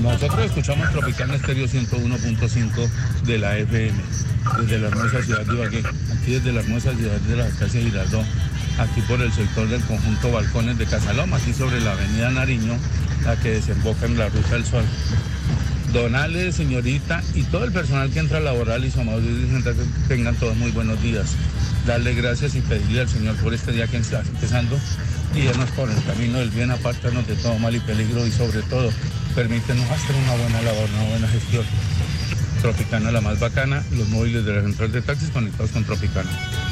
Nosotros escuchamos Tropicana Estéreo 101.5 de la FM, desde la hermosa ciudad de Ibagué, aquí desde la hermosa ciudad de la Alcaldía Girardot, aquí por el sector del conjunto Balcones de Casaloma, aquí sobre la avenida Nariño, la que desemboca en la Ruta del Sol. Donales, señorita, y todo el personal que entra a laboral y su amable que tengan todos muy buenos días. Darle gracias y pedirle al Señor por este día que está empezando y irnos por el camino del bien, apártanos de todo mal y peligro y sobre todo, permítenos hacer una buena labor, una buena gestión. Tropicana la más bacana, los móviles de la central de taxis conectados con Tropicana.